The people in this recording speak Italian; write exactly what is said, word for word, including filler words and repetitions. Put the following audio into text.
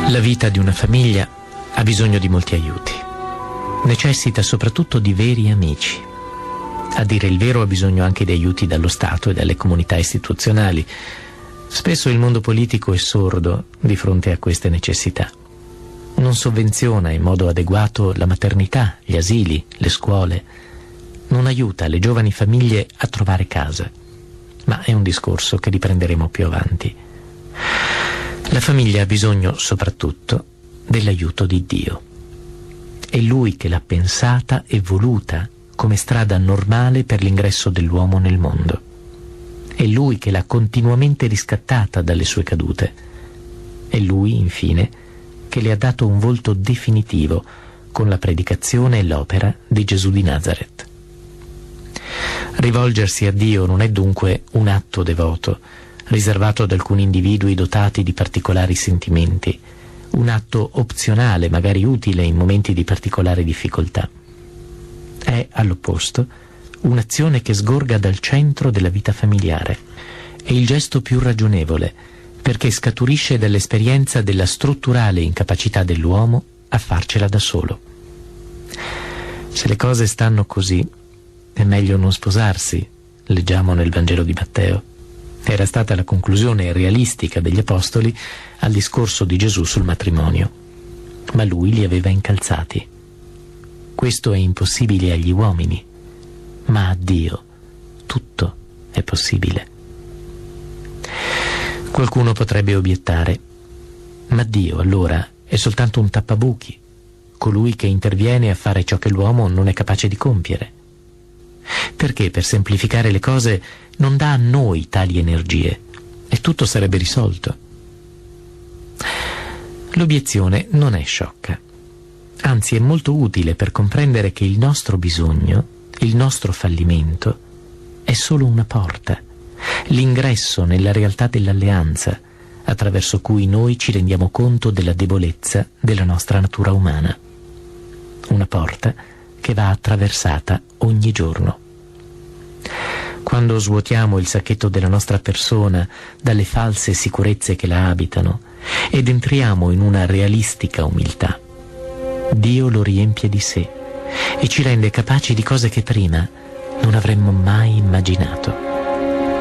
La vita di una famiglia ha bisogno di molti aiuti. Necessita soprattutto di veri amici. A dire il vero ha bisogno anche di aiuti dallo Stato e dalle comunità istituzionali. Spesso il mondo politico è sordo di fronte a queste necessità. Non sovvenziona in modo adeguato la maternità, gli asili, le scuole. Non aiuta le giovani famiglie a trovare casa. Ma è un discorso che riprenderemo più avanti. La famiglia ha bisogno soprattutto dell'aiuto di Dio. È Lui che l'ha pensata e voluta come strada normale per l'ingresso dell'uomo nel mondo. È Lui che l'ha continuamente riscattata dalle sue cadute. È Lui, infine, che le ha dato un volto definitivo con la predicazione e l'opera di Gesù di Nazaret. Rivolgersi a Dio non è dunque un atto devoto, riservato ad alcuni individui dotati di particolari sentimenti, un atto opzionale, magari utile in momenti di particolare difficoltà. È, all'opposto, un'azione che sgorga dal centro della vita familiare. È il gesto più ragionevole, perché scaturisce dall'esperienza della strutturale incapacità dell'uomo a farcela da solo. Se le cose stanno così, è meglio non sposarsi, leggiamo nel Vangelo di Matteo. Era stata la conclusione realistica degli apostoli al discorso di Gesù sul matrimonio, ma lui li aveva incalzati. Questo è impossibile agli uomini, ma a Dio tutto è possibile. Qualcuno potrebbe obiettare: ma Dio allora è soltanto un tappabuchi, colui che interviene a fare ciò che l'uomo non è capace di compiere. Perché, per semplificare le cose, non dà a noi tali energie e tutto sarebbe risolto? L'obiezione non è sciocca, anzi è molto utile per comprendere che il nostro bisogno, il nostro fallimento, è solo una porta, l'ingresso nella realtà dell'alleanza, attraverso cui noi ci rendiamo conto della debolezza della nostra natura umana. Una porta che va attraversata ogni giorno. Quando svuotiamo il sacchetto della nostra persona dalle false sicurezze che la abitano ed entriamo in una realistica umiltà, Dio lo riempie di sé e ci rende capaci di cose che prima non avremmo mai immaginato.